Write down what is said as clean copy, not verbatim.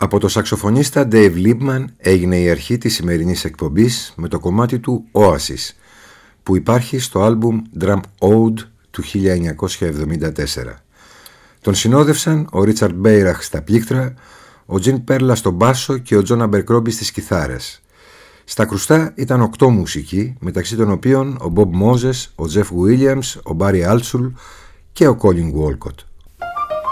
Από το σαξοφωνίστα Dave Liebman έγινε η αρχή της σημερινής εκπομπής με το κομμάτι του Oasis, που υπάρχει στο άλμπουμ Drum Ode του 1974. Τον συνόδευσαν ο Ρίτσαρντ Μπέιραχ στα πλήκτρα, ο Τζιν Πέρλα στο μπάσο και ο Τζον Αμπερκρόμπι στις κιθάρες. Στα κρουστά ήταν 8 μουσικοί, μεταξύ των οποίων ο Μπομπ Μόζες, ο Τζεφ Γουίλιαμς, ο Μπάρι Άλτσουλ και ο Κόλιν Γουόλκοτ.